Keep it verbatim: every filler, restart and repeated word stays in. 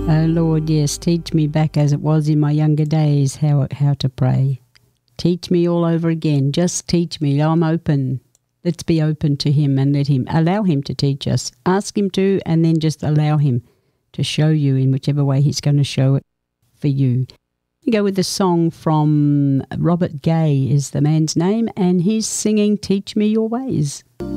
Oh Lord, yes, teach me back as it was in my younger days how how to pray. Teach me all over again. Just teach me. I'm open. Let's be open to him and let him, allow him to teach us. Ask him to, and then just allow him to show you in whichever way he's going to show it for you. You go with the song from Robert Gay is the man's name, and he's singing Teach Me Your Ways.